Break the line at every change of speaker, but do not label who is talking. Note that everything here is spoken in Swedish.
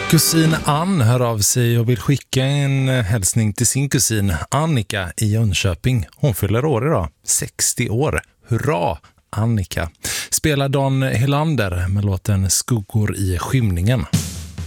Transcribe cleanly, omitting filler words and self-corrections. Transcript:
Kusin Ann hör av sig och vill skicka en hälsning till sin kusin Annika i Jönköping. Hon fyller år idag, 60 år. Hurra, Annika! Spelar Don Helander med låten Skuggor i skymningen.